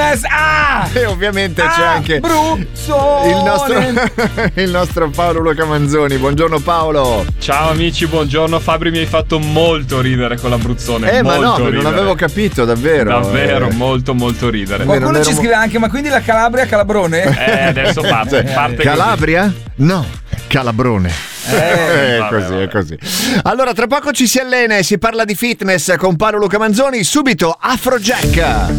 fitness. E ovviamente c'è anche il nostro Paolo Luca Manzoni. Buongiorno Paolo. Ciao amici, buongiorno. Fabri, mi hai fatto molto ridere con l'Abruzzone. Ma no, ridere. Non avevo capito, davvero. Davvero, molto ridere. Qualcuno ci scrive anche, ma quindi la Calabria, Calabrone? Adesso parte Calabria? così. No, Calabrone. È così. Allora, tra poco ci si allena e si parla di fitness con Paolo Luca Manzoni. Subito Afrojack.